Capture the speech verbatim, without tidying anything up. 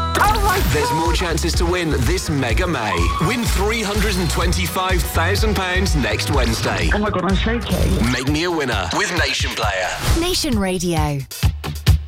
Oh my God. There's more chances to win this Mega May. Win three hundred twenty-five thousand pounds next Wednesday. Oh my God, I'm shaking. Make me a winner with Nation Player. Nation Radio.